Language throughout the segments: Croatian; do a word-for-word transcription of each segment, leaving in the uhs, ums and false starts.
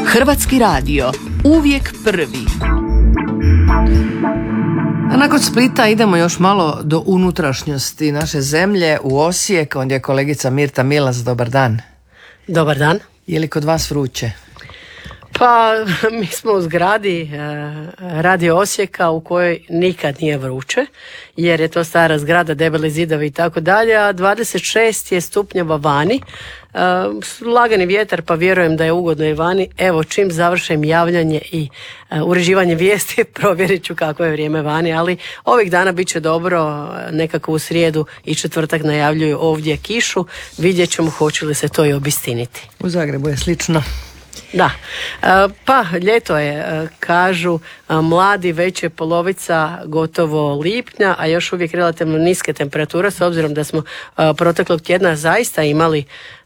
Hrvatski radio, uvijek prvi. A nakon Splita idemo još malo do unutrašnjosti naše zemlje, u Osijek, ondje je kolegica Mirta Milas. Dobar dan. Dobar dan. Je li kod vas vruće? Pa mi smo u zgradi e, Radio Osijeka u kojoj nikad nije vruće, jer je to stara zgrada, debeli zidovi i tako dalje, a dvadeset šest je stupnjeva vani, e, lagani vjetar, pa vjerujem da je ugodno i vani. Evo, čim završim javljanje i e, uređivanje vijesti, provjerit ću kako je vrijeme vani, ali ovih dana bit će dobro, nekako u srijedu i četvrtak najavljuju ovdje kišu, vidjet ćemo hoće li se to i obistiniti. U Zagrebu je slično. Da, pa ljeto je, kažu mladi, već je polovica gotovo lipnja, a još uvijek relativno niske temperature, s obzirom da smo proteklog tjedna zaista imali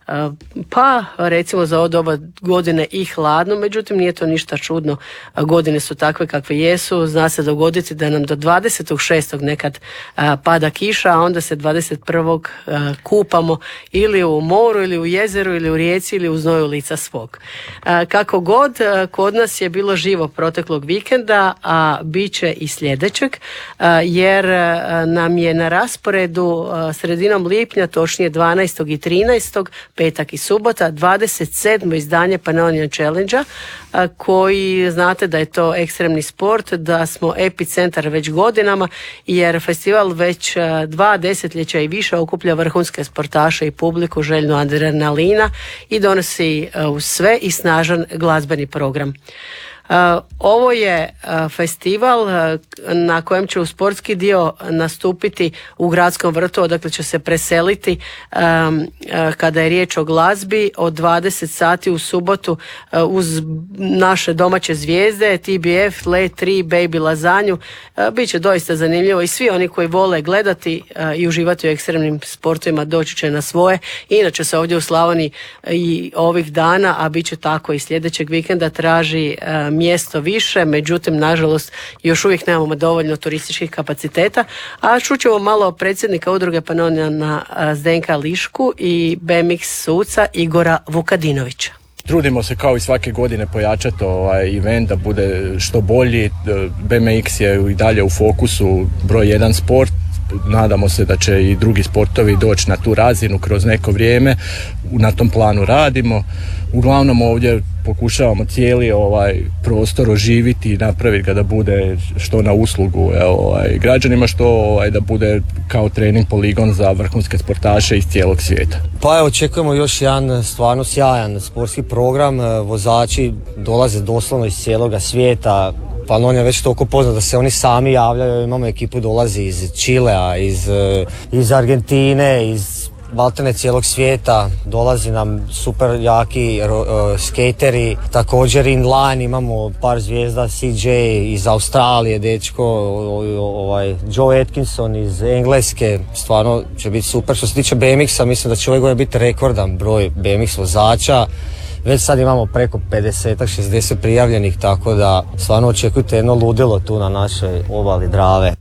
pa recimo za ovo doba godine i hladno, međutim nije to ništa čudno, godine su takve kakve jesu, zna se dogoditi da nam do dvadesetog šestog nekad a, pada kiša, a onda se dvadeset prvog a, kupamo ili u moru ili u jezeru ili u rijeci ili u znoju lica svog. A, kako god, a, kod nas je bilo živo proteklog vikenda, a bit će i sljedećeg, a, jer a, nam je na rasporedu a, sredinom lipnja, točnije dvanaestog i trinaestog, petak i subota, dvadeset sedmo izdanje Pannonian Challenge-a, koji znate da je to ekstremni sport, da smo epicentar već godinama, jer festival već dva desetljeća i više okuplja vrhunske sportaše i publiku željnu adrenalina i donosi uz sve i snažan glazbeni program. Uh, ovo je uh, festival uh, na kojem će u sportski dio nastupiti u Gradskom vrtu, odakle će se preseliti um, uh, kada je riječ o glazbi od dvadeset sati u subotu uh, uz naše domaće zvijezde T B F, Let tri, Baby Lazanju. Uh, Biće doista zanimljivo i svi oni koji vole gledati uh, i uživati u ekstremnim sportovima doći će na svoje. Inače se ovdje u Slavoniji i ovih dana, a bit će tako i sljedećeg vikenda, traži uh, mjesto više, međutim, nažalost, još uvijek nemamo dovoljno turističkih kapaciteta, a čućemo malo predsjednika udruge Pannoniana Zdenka Lišku i B M X suca Igora Vukadinovića. Trudimo se kao i svake godine pojačati ovaj event da bude što bolji. B M X je i dalje u fokusu broj jedan sport. Nadamo se da će i drugi sportovi doći na tu razinu kroz neko vrijeme. Na tom planu radimo. Uglavnom ovdje pokušavamo cijeli ovaj prostor oživiti i napraviti ga da bude što na uslugu ovaj, građanima, što ovaj, da bude kao trening poligon za vrhunske sportaše iz cijelog svijeta. Pa evo, očekujemo još jedan stvarno sjajan sportski program. Vozači dolaze doslovno iz cijeloga svijeta. Pannonian je već toliko poznat da se oni sami javljaju. Imamo ekipu dolazi iz Čilea, iz, iz Argentine, iz baltene cijelog svijeta. Dolazi nam super jaki uh, skateri. Također inline imamo par zvijezda, C J iz Australije, dečko, ovaj, Joe Atkinson iz Engleske. Stvarno će biti super. Što se tiče B M X-a, mislim da će ove godine biti rekordan broj B M X vozača. Već sad imamo preko pedeset šezdeset prijavljenih, tako da stvarno očekujte jedno ludilo tu na našoj obali Drave.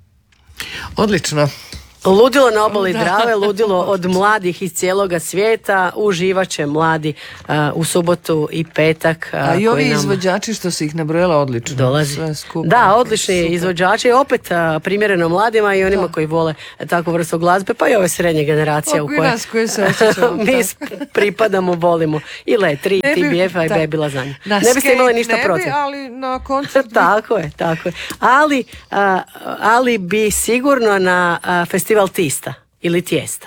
Odlično. Ludilo na obali Drave, ludilo od mladih iz cijeloga svijeta, uživat će mladi uh, u subotu i petak. Uh, A i ovi nam izvođači što si ih nabrojala odlično. Dolazi. Da, odlični super izvođači, opet uh, primjereno mladima i onima da. koji vole takvu vrstu glazbe, pa i ove srednje generacije u koje koji se osjećamo, mi pripadamo, volimo i Let tri, T B F-a i Baby Lazanju. Ne biste imali ništa ne protiv. Bi, ali na koncertu bi... tako je, tako je. Ali, uh, ali bi sigurno na uh, festival Tista ili Tijesta.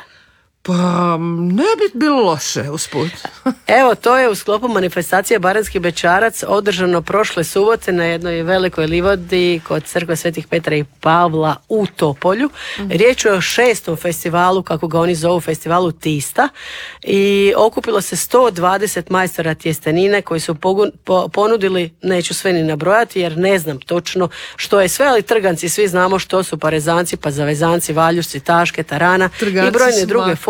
Pa ne bi bilo loše usput. Evo, to je u sklopu manifestacije Baranjski bećarac održano prošle subote na jednoj velikoj livadi kod crkve Svetih Petra i Pavla u Topolju. Mm. Riječ je o šestom festivalu, kako ga oni zovu, festivalu Tista, i okupilo se sto dvadeset majstora tjestenine koji su pogun, po, ponudili, neću sve ni nabrojati jer ne znam točno što je sve, ali trganci svi znamo što su, pa rezanci, pa zavezanci, valjušci, taške, tarana trganci i brojne druge forme.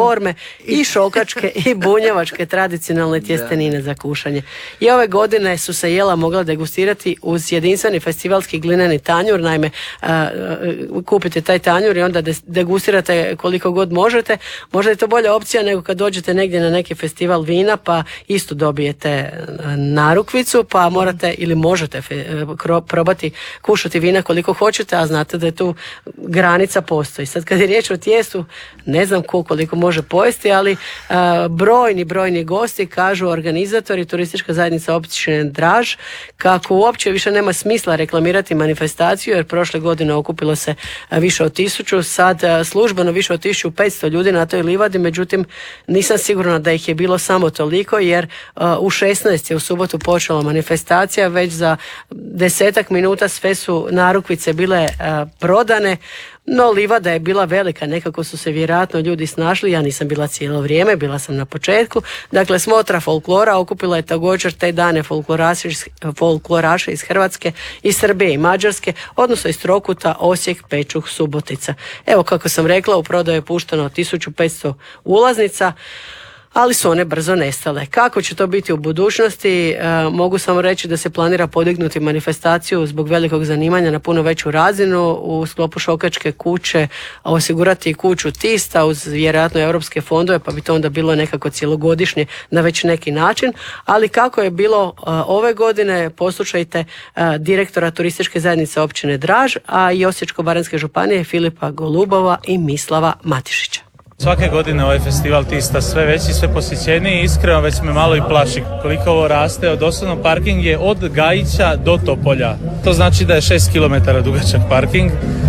forme i šokačke i bunjevačke tradicionalne tjestenine za kušanje. I ove godine su se jela mogla degustirati uz jedinstveni festivalski glineni tanjur. Naime, kupite taj tanjur i onda degustirate koliko god možete. Možda je to bolja opcija nego kad dođete negdje na neki festival vina pa isto dobijete narukvicu pa morate ili možete probati kušati vina koliko hoćete, a znate da je tu granica postoji. Sad kad je riječ o tijestu, ne znam ko koliko može pojesti, ali a, brojni, brojni gosti kažu organizatori, turistička zajednica općine Draž, kako uopće više nema smisla reklamirati manifestaciju, jer prošle godine okupilo se više od tisuću, sad a, službeno više od tisuću petsto ljudi na toj livadi, međutim nisam sigurna da ih je bilo samo toliko, jer a, u šesnaest je u subotu počela manifestacija, već za desetak minuta sve su narukvice bile a, prodane. No, livada je bila velika, nekako su se vjerojatno ljudi snašli, ja nisam bila cijelo vrijeme, bila sam na početku. Dakle, smotra folklora okupila je također te dane folkloraše iz Hrvatske, iz Srbije i Mađarske, odnosno iz Trokuta, Osijek, Pečuh, Subotica. Evo, kako sam rekla, u prodaju je pušteno tisuću petsto ulaznica, ali su one brzo nestale. Kako će to biti u budućnosti? E, mogu samo reći da se planira podignuti manifestaciju zbog velikog zanimanja na puno veću razinu, u sklopu šokačke kuće osigurati kuću Tista uz vjerojatno europske fondove, pa bi to onda bilo nekako cjelogodišnje na već neki način, ali kako je bilo a, ove godine, poslušajte a, direktora turističke zajednice općine Draž, a i Osječko-baranjske županije Filipa Golubova i Mislava Matišića. Svake godine ovaj festival Tista sve veći, sve posjećeniji i iskreno već me malo i plaši koliko ovo raste. Od osnovno parking je od Gajića do Topolja. To znači da je šest kilometara dugačak parking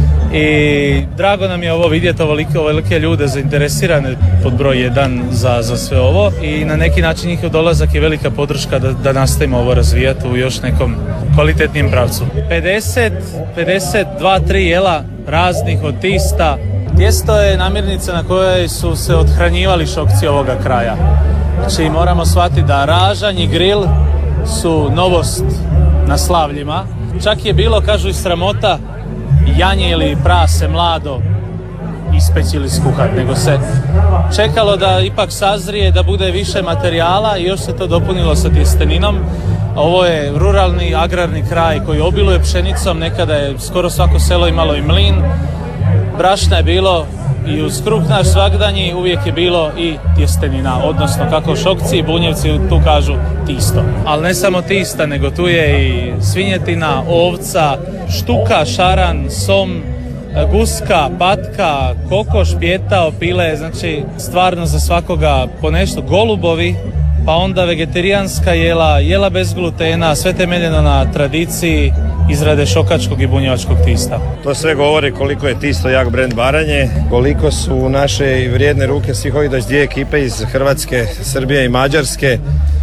i drago nam je ovo vidjeti, ovolike, ovolike ljude zainteresirane pod broj jedan za, za sve ovo i na neki način njihov dolazak je velika podrška da, da nastavimo ovo razvijati u još nekom kvalitetnijem pravcu. pedeset, pedeset dva, tri jela raznih od Tista. Tijesto je namirnica na kojoj su se othranjivali šokci ovoga kraja. Znači moramo shvatiti da ražanj i grill su novost na slavljima. Čak je bilo, kažu, i sramota janje ili prase mlado ispeći ili skuhat, nego se čekalo da ipak sazrije, da bude više materijala i još se to dopunilo sa tjesteninom. Ovo je ruralni agrarni kraj koji obiluje pšenicom, nekada je skoro svako selo imalo i mlin. Brašna je bilo i uz kruh naš svagdanji, uvijek je bilo i tjestenina, odnosno kako Šokci i Bunjevci tu kažu tisto. Ali ne samo tista, nego tu je i svinjetina, ovca, štuka, šaran, som, guska, patka, kokoš, pjetao, pile, znači stvarno za svakoga po nešto, golubovi, pa onda vegetarijanska jela, jela bez glutena, sve temeljeno na tradiciji izrade šokačkog i bunjevačkog tista. To sve govori koliko je Tisto jak brend Baranje, koliko su naše vrijedne ruke svih ovih dvije ekipe iz Hrvatske, Srbije i Mađarske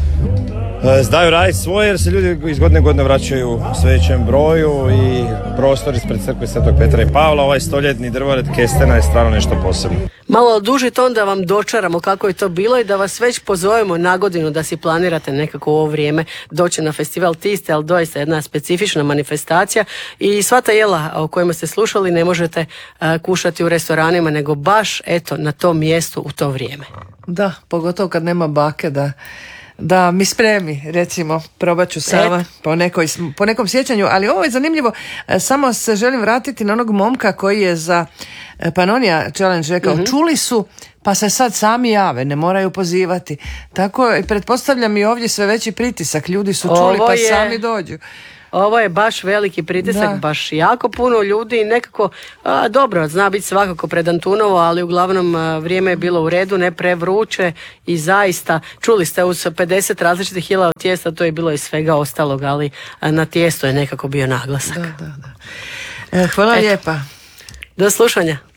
zdaju raditi svoje, jer se ljudi iz godine godine vraćaju u sve većem broju i prostor ispred crkve Svetog Petra i Pavla. Ovaj stoljetni drvored kestena je stvarno nešto posebno. Malo duži ton da vam dočaramo kako je to bilo i da vas već pozovemo na godinu da si planirate nekako u ovo vrijeme doći na festival Tiste, ali doista jedna specifična manifestacija i sva ta jela o kojima ste slušali ne možete uh, kušati u restoranima, nego baš eto na tom mjestu u to vrijeme. Da, pogotovo kad nema bake da Da mi spremi, recimo, probat ću sama po, nekoj, po nekom sjećanju, ali ovo je zanimljivo, samo se želim vratiti na onog momka koji je za Pannonia Challenge rekao, mm-hmm. čuli su, pa se sad sami jave, ne moraju pozivati. Tako, pretpostavljam i ovdje sve veći pritisak, ljudi su čuli ovo pa je... sami dođu. Ovo je baš veliki pritisak, da. Baš jako puno ljudi i nekako, a, dobro, zna biti svakako pred Antunovo, ali uglavnom a, vrijeme je bilo u redu, ne prevruće i zaista, čuli ste uz pedeset različitih jela od tijesta, to je bilo i svega ostalog, ali a, na tijesto je nekako bio naglasak. Da, da, da. E, hvala Eto. lijepa. Do slušanja.